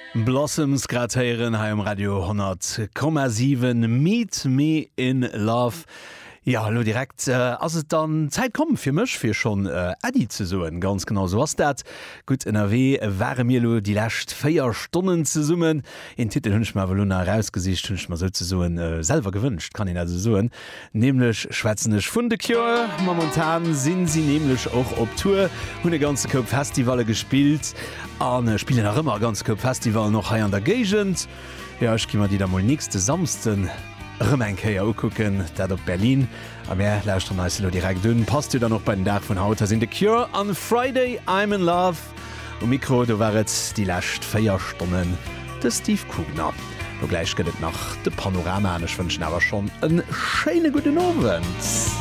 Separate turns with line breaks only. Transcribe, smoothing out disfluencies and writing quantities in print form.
Blossoms gratieren ha im Radio 10,7 Meet Me in Love. Ja, hallo direkt as dann Zeit kommen fir mech fir schon Eddie zu suen, ganz genau so was dat. Gut NRW wäre mir lo die lächt 4 Stunden zu summen. In Titel hunsch mal Voluna rausgesicht hunsch mal so zu suen selber gewünscht, kann ich also suen. Nämlich schwätzenisch vun de Cure. Momentan sind sie nämlich auch op Tour, hun de ganze Cup Festivale gespielt. An spielen auch immer ganz Cup Festival noch high an der Gegend. Ja, ich geh mal die da mal nächste Samsten. Rëmenkeier okucken, dat op Berlin. A Meer lauscht an Eiselo direkt dünn. Passt du da noch bei den Dach vun Haut in The Cure on Friday I'm in Love. O Mikro du waret die lächt 4 Stunden de Steve Kugner. No gleich gëtt nach de Panorama anch wënschen awer schon en scheine guten Abend.